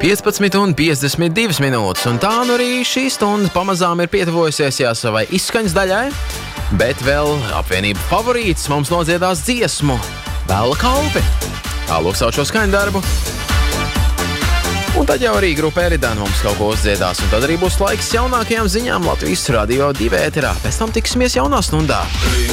15:52 minūtes, un tā nu arī šī stunda pamazām ir pietuvojusies savai izskaņas daļai, bet vēl apvienība favorīts mums nodziedās dziesmu Vēla kalpi. Tālūk sauc šo skaņdarbu. Un tad jau arī grupa Eridana mums kaut ko uzdziedās, un tad arī būs laiks jaunākajām ziņām Latvijas Radio 2 ēterā. Pēc tam tiksimies jaunā stundā.